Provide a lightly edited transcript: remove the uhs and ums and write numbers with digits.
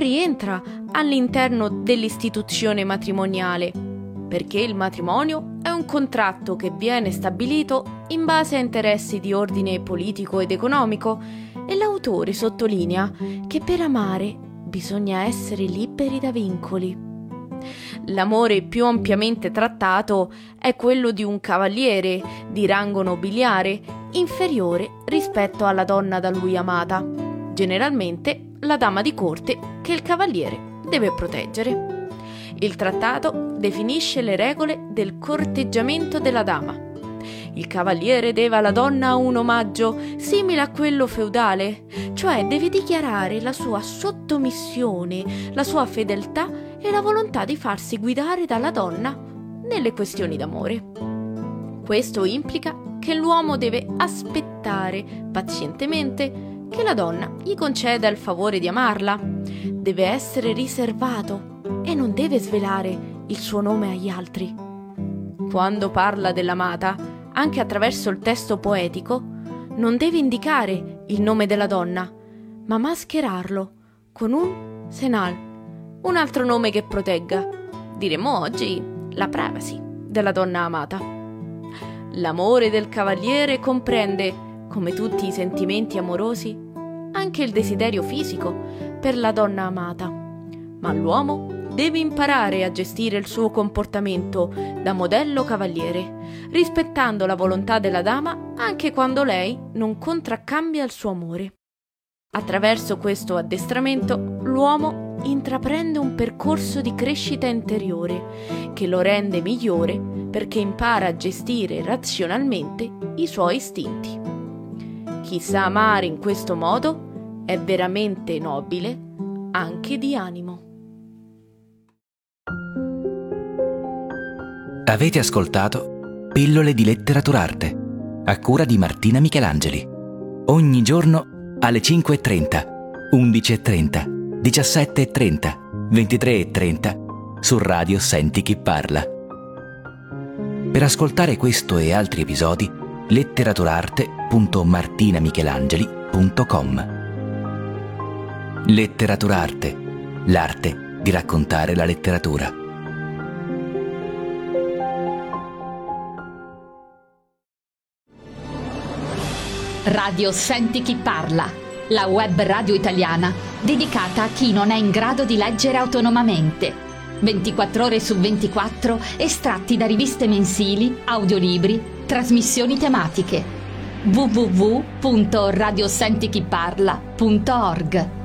rientra all'interno dell'istituzione matrimoniale, perché il matrimonio è un contratto che viene stabilito in base a interessi di ordine politico ed economico, e l'autore sottolinea che per amare bisogna essere liberi da vincoli. L'amore più ampiamente trattato è quello di un cavaliere di rango nobiliare inferiore rispetto alla donna da lui amata, generalmente la dama di corte che il cavaliere deve proteggere. Il trattato definisce le regole del corteggiamento della dama. Il cavaliere deve alla donna un omaggio simile a quello feudale, cioè deve dichiarare la sua sottomissione, la sua fedeltà e la volontà di farsi guidare dalla donna nelle questioni d'amore. Questo implica che l'uomo deve aspettare pazientemente che la donna gli conceda il favore di amarla, deve essere riservato e non deve svelare il suo nome agli altri. Quando parla dell'amata, anche attraverso il testo poetico, non deve indicare il nome della donna, ma mascherarlo con un senal, un altro nome che protegga, diremo oggi, la privacy della donna amata. L'amore del cavaliere comprende, come tutti i sentimenti amorosi, anche il desiderio fisico per la donna amata, ma l'uomo deve imparare a gestire il suo comportamento da modello cavaliere, rispettando la volontà della dama anche quando lei non contraccambia il suo amore. Attraverso questo addestramento, l'uomo intraprende un percorso di crescita interiore che lo rende migliore perché impara a gestire razionalmente i suoi istinti. Chi sa amare in questo modo è veramente nobile anche di animo. Avete ascoltato Pillole di Letteraturarte, a cura di Martina Michelangeli. Ogni giorno alle 5:30, 11:30, 17:30, 23:30 su Radio Senti Chi Parla. Per ascoltare questo e altri episodi, letteraturarte.martinamichelangeli.com. Letteraturarte, l'arte di raccontare la letteratura. Radio Senti Chi Parla, la web radio italiana dedicata a chi non è in grado di leggere autonomamente. 24 ore su 24 estratti da riviste mensili, audiolibri, trasmissioni tematiche. www.radiosentichiparla.org